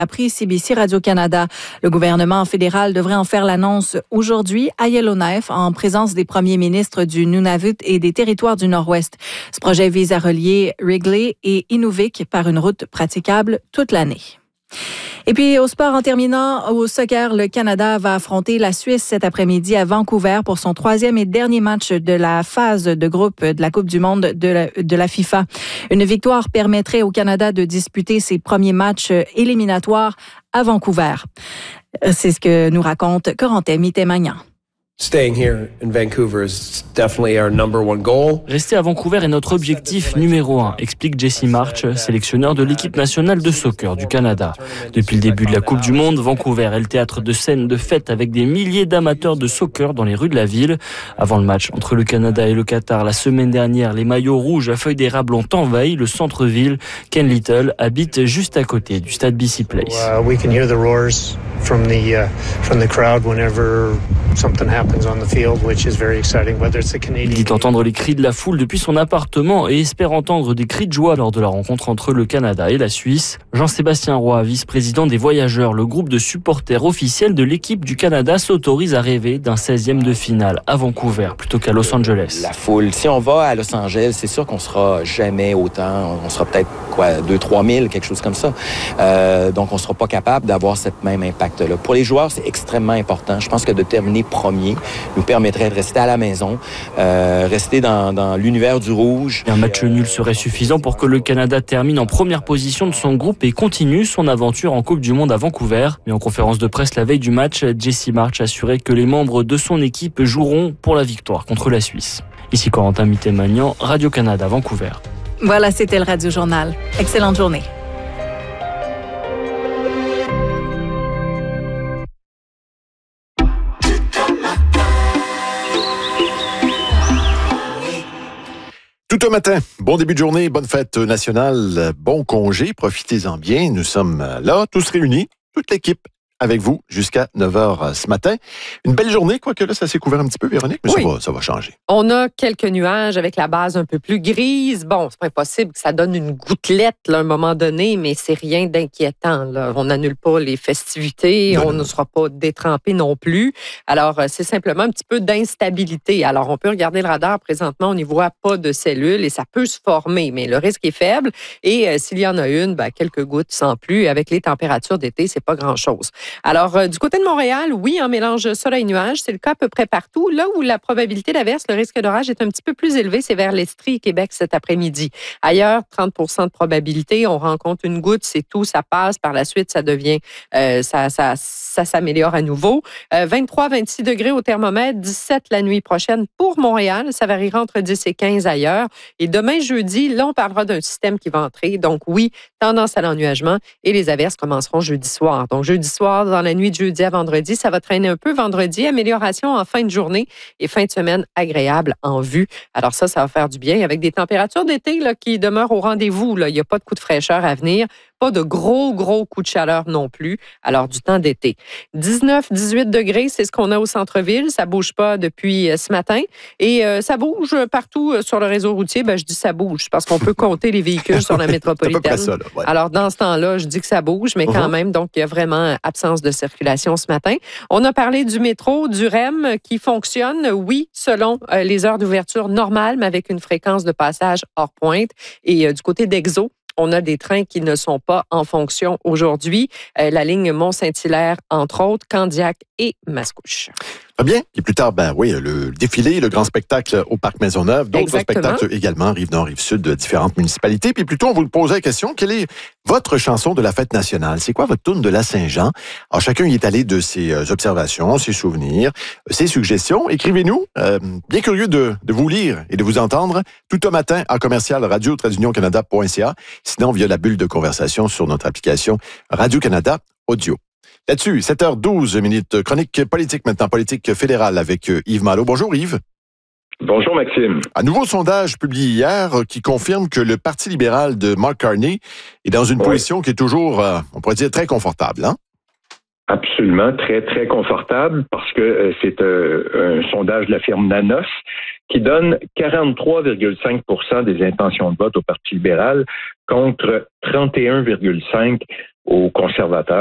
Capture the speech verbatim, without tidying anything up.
Après C B C Radio-Canada, le gouvernement fédéral devrait en faire l'annonce aujourd'hui à Yellowknife en présence des premiers ministres du Nunavut et des territoires du Nord-Ouest. Ce projet vise à relier Wrigley et Inuvik par une route praticable toute l'année. Et puis, au sport, en terminant, au soccer, le Canada va affronter la Suisse cet après-midi à Vancouver pour son troisième et dernier match de la phase de groupe de la Coupe du monde de la, de la FIFA. Une victoire permettrait au Canada de disputer ses premiers matchs éliminatoires à Vancouver. C'est ce que nous raconte Corentin Mitté-Magnan. Staying here in Vancouver is definitely our number one goal. Rester à Vancouver est notre objectif numéro un, explique Jesse March, sélectionneur de l'équipe nationale de soccer du Canada. Depuis le début de la Coupe du Monde, Vancouver est le théâtre de scènes de fêtes avec des milliers d'amateurs de soccer dans les rues de la ville. Avant le match entre le Canada et le Qatar la semaine dernière, les maillots rouges à feuilles d'érable ont envahi le centre-ville. Ken Little habite juste à côté du stade B C Place. Uh, we can hear the roars from the uh, from the crowd whenever something happens. Il dit entendre les cris de la foule depuis son appartement et espère entendre des cris de joie lors de la rencontre entre le Canada et la Suisse. Jean-Sébastien Roy, vice-président des Voyageurs, le groupe de supporters officiels de l'équipe du Canada, s'autorise à rêver d'un seizième de finale à Vancouver plutôt qu'à Los Angeles. La foule, si on va à Los Angeles, c'est sûr qu'on sera jamais autant. On sera peut-être quoi, deux trois mille, quelque chose comme ça. Euh, donc on sera pas capable d'avoir cette même impact-là. Pour les joueurs, c'est extrêmement important. Je pense que de terminer premier nous permettrait de rester à la maison, euh, rester dans, dans l'univers du rouge. Un match nul serait suffisant pour que le Canada termine en première position de son groupe et continue son aventure en Coupe du Monde à Vancouver. Mais en conférence de presse la veille du match, Jesse March assurait que les membres de son équipe joueront pour la victoire contre la Suisse. Ici Corentin Mitté-Magnan, Radio-Canada, Vancouver. Voilà, c'était le Radio Journal. Excellente journée. Tout un matin, bon début de journée, bonne fête nationale, bon congé, profitez-en bien. Nous sommes là, tous réunis, toute l'équipe avec vous jusqu'à neuf heures ce matin. Une belle journée, quoique là, ça s'est couvert un petit peu, Véronique, mais oui. ça, va, ça va changer. On a quelques nuages avec la base un peu plus grise. Bon, c'est pas impossible que ça donne une gouttelette là, à un moment donné, mais c'est rien d'inquiétant. Là. On n'annule pas les festivités, non, on non. ne sera pas détrempé non plus. Alors, c'est simplement un petit peu d'instabilité. Alors, on peut regarder le radar présentement, on n'y voit pas de cellules et ça peut se former, mais le risque est faible. Et euh, s'il y en a une, ben, quelques gouttes sans plus. Avec les températures d'été, c'est pas grand-chose. Alors, euh, du côté de Montréal, oui, un mélange soleil-nuage, c'est le cas à peu près partout. Là où la probabilité d'averse, le risque d'orage est un petit peu plus élevé, c'est vers l'Estrie et Québec cet après-midi. Ailleurs, trente pour cent de probabilité, on rencontre une goutte, c'est tout, ça passe. Par la suite, ça devient, euh, ça, ça, ça s'améliore à nouveau. Euh, vingt-trois à vingt-six degrés au thermomètre, dix-sept la nuit prochaine pour Montréal. Ça variera entre dix et quinze ailleurs. Et demain, jeudi, là, on parlera d'un système qui va entrer. Donc oui, tendance à l'ennuagement et les averses commenceront jeudi soir. Donc jeudi soir, dans la nuit de jeudi à vendredi. Ça va traîner un peu vendredi. Amélioration en fin de journée et fin de semaine agréable en vue. Alors ça, ça va faire du bien avec des températures d'été là, qui demeurent au rendez-vous. Là. Il n'y a pas de coup de fraîcheur à venir. Pas de gros, gros coups de chaleur non plus. Alors, du temps d'été. dix-neuf, dix-huit degrés, c'est ce qu'on a au centre-ville. Ça bouge pas depuis ce matin. Et euh, ça bouge partout sur le réseau routier. Ben, je dis ça bouge parce qu'on peut compter les véhicules sur la métropolitaine. Ça, là, ouais. Alors, dans ce temps-là, je dis que ça bouge, mais quand uh-huh. même, donc, il y a vraiment absence de circulation ce matin. On a parlé du métro, du R E M qui fonctionne, oui, selon euh, les heures d'ouverture normales, mais avec une fréquence de passage hors pointe. Et euh, du côté d'Exo, on a des trains qui ne sont pas en fonction aujourd'hui. Euh, la ligne Mont-Saint-Hilaire, entre autres, Candiac et Mascouche. Très bien. Et plus tard, ben oui, le défilé, le grand spectacle au Parc Maisonneuve, d'autres Exactement. spectacles également, Rive-Nord, Rive-Sud, de différentes municipalités. Puis plutôt, on vous posait la question, quelle est votre chanson de la fête nationale? C'est quoi votre tourne de la Saint-Jean? Alors, chacun y est allé de ses observations, ses souvenirs, ses suggestions. Écrivez-nous. Euh, bien curieux de, de vous lire et de vous entendre tout un matin à commercial radio trait d'union canada point c a. Sinon, via la bulle de conversation sur notre application Radio-Canada Audio. Là-dessus, sept heures douze minutes, chronique politique maintenant, politique fédérale avec Yves Malo. Bonjour Yves. Bonjour Maxime. Un nouveau sondage publié hier qui confirme que le Parti libéral de Mark Carney est dans une oui. position qui est toujours, on pourrait dire, très confortable, hein? Absolument, très, très confortable parce que euh, c'est euh, un sondage de la firme Nanos qui donne quarante-trois virgule cinq pour cent des intentions de vote au Parti libéral contre trente et un virgule cinq pour cent aux conservateurs.